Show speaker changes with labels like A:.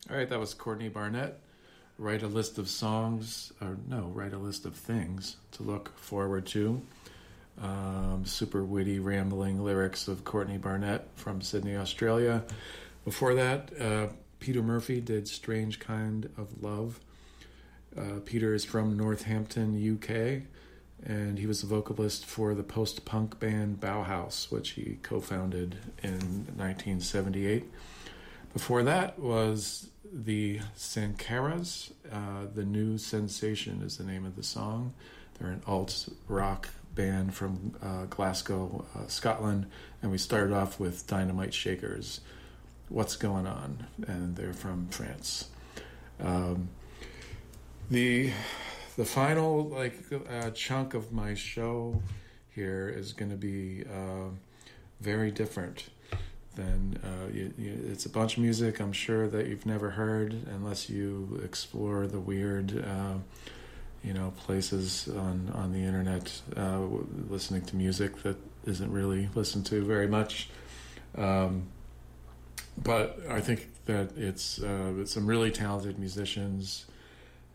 A: All right, that was Courtney Barnett. Write a list of songs, or no, write a list of things to look forward to. Super witty, rambling lyrics of Courtney Barnett from Sydney, Australia. Before that, Peter Murphy did Strange Kind of Love. Peter is from Northampton, UK, and he was the vocalist for the post-punk band Bauhaus, which he co-founded in 1978. Before that was the Sankaras. The New Sensation is the name of the song. They're an alt rock band from Glasgow, Scotland, and we started off with Dynamite Shakers. What's Going On? And they're from France. The final chunk of my show here is going to be very different than it's a bunch of music I'm sure that you've never heard unless you explore the weird places on the internet listening to music that isn't really listened to very much. But I think that it's some really talented musicians